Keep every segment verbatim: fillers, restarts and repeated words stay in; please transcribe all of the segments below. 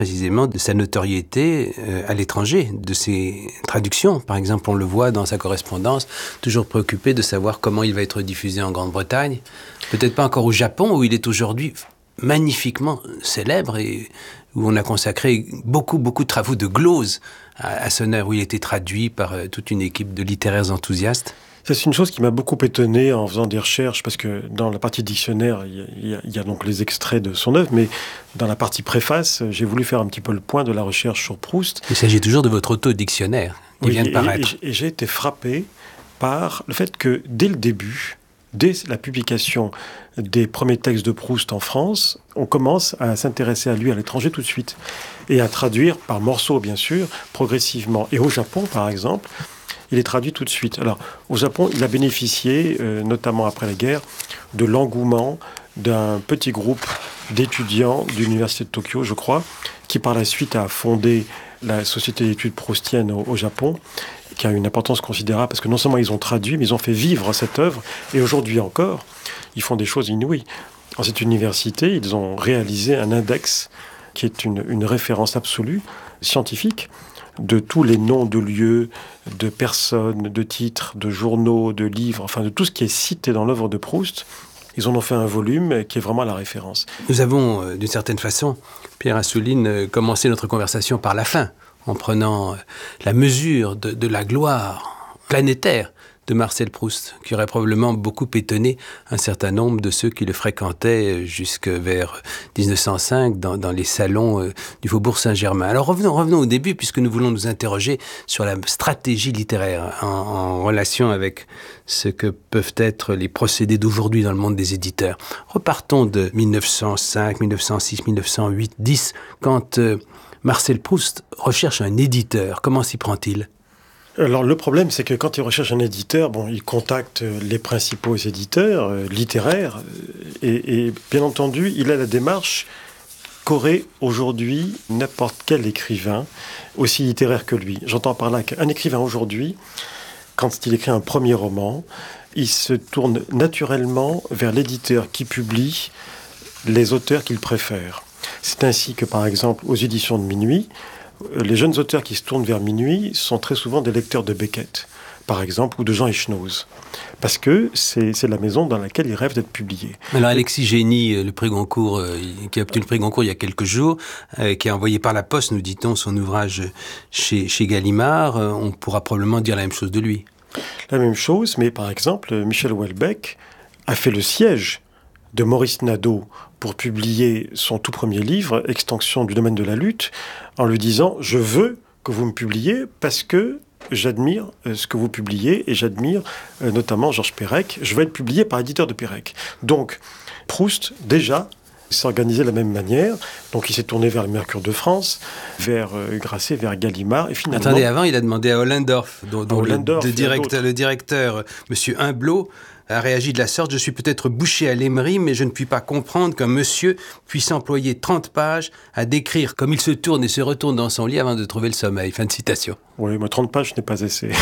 précisément de sa notoriété euh, à l'étranger, de ses traductions. Par exemple, on le voit dans sa correspondance, toujours préoccupé de savoir comment il va être diffusé en Grande-Bretagne. Peut-être pas encore au Japon, où il est aujourd'hui magnifiquement célèbre et où on a consacré beaucoup, beaucoup de travaux de glose à, à son œuvre, où il a été traduit par euh, toute une équipe de littéraires enthousiastes. C'est une chose qui m'a beaucoup étonné en faisant des recherches, parce que dans la partie dictionnaire, il y a, il y a donc les extraits de son œuvre, mais dans la partie préface, j'ai voulu faire un petit peu le point de la recherche sur Proust. Il s'agit toujours de votre auto-dictionnaire qui oui, vient de et, paraître. Et, et j'ai été frappé par le fait que dès le début, dès la publication des premiers textes de Proust en France, on commence à s'intéresser à lui à l'étranger tout de suite, et à traduire par morceaux, bien sûr, progressivement. Et au Japon, par exemple, il est traduit tout de suite. Alors, au Japon, il a bénéficié, euh, notamment après la guerre, de l'engouement d'un petit groupe d'étudiants de l'université de Tokyo, je crois, qui par la suite a fondé la société d'études proustiennes au, au Japon, qui a une importance considérable, parce que non seulement ils ont traduit, mais ils ont fait vivre cette œuvre, et aujourd'hui encore, ils font des choses inouïes. Dans cette université, ils ont réalisé un index qui est une, une référence absolue, scientifique, de tous les noms de lieux, de personnes, de titres, de journaux, de livres, enfin de tout ce qui est cité dans l'œuvre de Proust. Ils en ont fait un volume qui est vraiment la référence. Nous avons, euh, d'une certaine façon, Pierre Assouline, euh, commencé notre conversation par la fin, en prenant euh, la mesure de, de la gloire planétaire de Marcel Proust, qui aurait probablement beaucoup étonné un certain nombre de ceux qui le fréquentaient jusque vers dix-neuf cent cinq dans, dans les salons du Faubourg Saint-Germain. Alors revenons, revenons au début, puisque nous voulons nous interroger sur la stratégie littéraire en, en relation avec ce que peuvent être les procédés d'aujourd'hui dans le monde des éditeurs. Repartons de mille neuf cent cinq, mille neuf cent six, mille neuf cent huit, dix, quand euh, Marcel Proust recherche un éditeur. Comment s'y prend-il ? Alors le problème, c'est que quand il recherche un éditeur, bon, il contacte les principaux éditeurs euh, littéraires, euh, et, et bien entendu, il a la démarche qu'aurait aujourd'hui n'importe quel écrivain, aussi littéraire que lui. J'entends par là qu'un écrivain aujourd'hui, quand il écrit un premier roman, il se tourne naturellement vers l'éditeur qui publie les auteurs qu'il préfère. C'est ainsi que, par exemple, aux éditions de Minuit, les jeunes auteurs qui se tournent vers Minuit sont très souvent des lecteurs de Beckett, par exemple, ou de Jean Echnoz, parce que c'est, c'est la maison dans laquelle ils rêvent d'être publiés. Alors Alexis Génie, le prix Goncourt, euh, qui a obtenu le prix Goncourt il y a quelques jours, euh, qui a envoyé par la poste, nous dit-on, son ouvrage chez, chez Gallimard, euh, on pourra probablement dire la même chose de lui. La même chose, mais par exemple, Michel Houellebecq a fait le siège de Maurice Nadeau pour publier son tout premier livre, Extension du domaine de la lutte, en lui disant « Je veux que vous me publiez parce que j'admire ce que vous publiez et j'admire euh, notamment Georges Perec. Je veux être publié par éditeur de Perec. » Donc, Proust, déjà, s'organisait de la même manière. Donc, il s'est tourné vers le Mercure de France, vers euh, Grasset, vers Gallimard, et finalement... Attendez, avant, il a demandé à Ollendorff, dont, dont Ollendorff, le, de directeur, le directeur, monsieur Humblot, a réagi de la sorte: « Je suis peut-être bouché à l'émery, mais je ne puis pas comprendre qu'un monsieur puisse employer trente pages à décrire comme il se tourne et se retourne dans son lit avant de trouver le sommeil. » Fin de citation. Oui, moi, trente pages, je n'ai pas assez.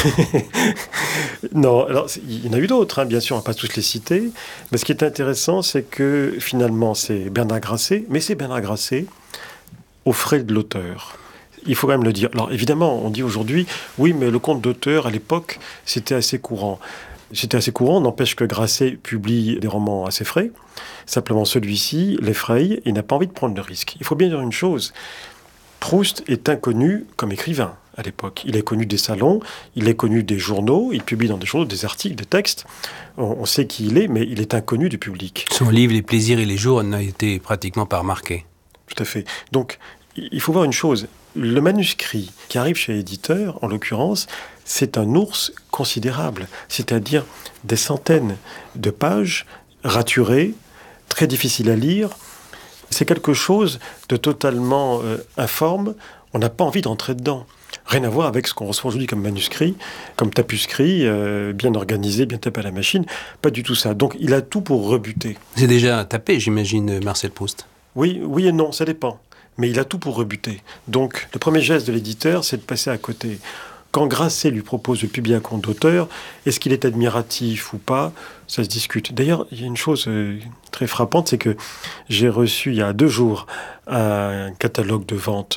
Non, alors, il y en a eu d'autres, hein, bien sûr, on ne va pas tous les citer. Mais ce qui est intéressant, c'est que, finalement, c'est Bernard Grasset, mais c'est Bernard Grasset aux frais de l'auteur. Il faut quand même le dire. Alors, évidemment, on dit aujourd'hui, oui, mais le compte d'auteur, à l'époque, c'était assez courant. C'était assez courant, n'empêche que Grasset publie des romans assez frais. Simplement, celui-ci l'effraie et n'a pas envie de prendre le risque. Il faut bien dire une chose, Proust est inconnu comme écrivain à l'époque. Il est connu des salons, il est connu des journaux, il publie dans des journaux des articles, des textes. On, on sait qui il est, mais il est inconnu du public. Son livre « Les plaisirs et les jours » n'a été pratiquement pas remarqué. Tout à fait. Donc, il faut voir une chose. Le manuscrit qui arrive chez l'éditeur, en l'occurrence, c'est un ours considérable, c'est-à-dire des centaines de pages raturées, très difficiles à lire. C'est quelque chose de totalement euh, informe, on n'a pas envie d'entrer dedans. Rien à voir avec ce qu'on reçoit aujourd'hui comme manuscrit, comme tapuscrit, euh, bien organisé, bien tapé à la machine. Pas du tout ça. Donc il a tout pour rebuter. C'est déjà tapé, j'imagine, Marcel Proust. Oui, oui et non, ça dépend. Mais il a tout pour rebuter. Donc le premier geste de l'éditeur, c'est de passer à côté. Quand Grasset lui propose de publier un compte d'auteur, est-ce qu'il est admiratif ou pas? Ça se discute. D'ailleurs, il y a une chose euh, très frappante, c'est que j'ai reçu il y a deux jours un catalogue de vente